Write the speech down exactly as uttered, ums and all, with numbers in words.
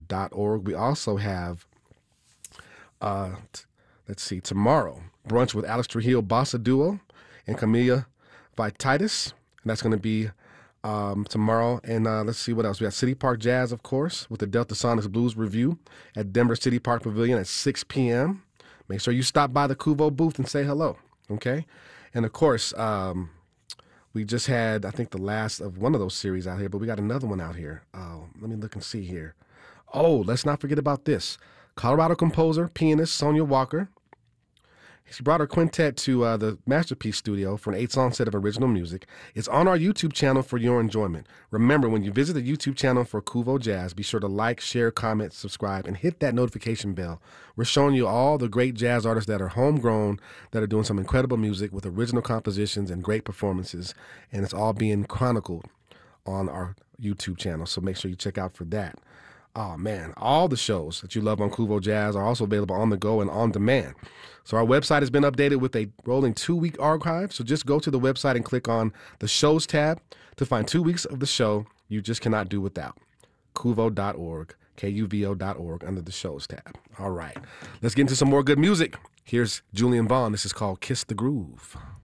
dot org. We also have, uh, t- let's see, tomorrow, brunch with Alistair Hill Bossa Duo and Camilla Vititis. And that's going to be um, tomorrow. And uh, let's see what else. We got City Park Jazz, of course, with the Delta Sonics Blues Review at Denver City Park Pavilion at six p.m. Make sure you stop by the Kuvo booth and say hello, okay? And, of course, um, we just had, I think, the last of one of those series out here, but we got another one out here. Oh, let me look and see here. Oh, let's not forget about this. Colorado composer, pianist Sonia Walker. She brought her quintet to uh, the Masterpiece Studio for an eight-song set of original music. It's on our YouTube channel for your enjoyment. Remember, when you visit the YouTube channel for Kuvo Jazz, be sure to like, share, comment, subscribe, and hit that notification bell. We're showing you all the great jazz artists that are homegrown, that are doing some incredible music with original compositions and great performances, and it's all being chronicled on our YouTube channel, so make sure you check out for that. Oh, man, all the shows that you love on Kuvo Jazz are also available on the go and on demand. So our website has been updated with a rolling two-week archive, so just go to the website and click on the Shows tab to find two weeks of the show you just cannot do without. Kuvo dot org, K U V O dot org, under the Shows tab. All right, let's get into some more good music. Here's Julian Vaughn. This is called Kiss the Groove.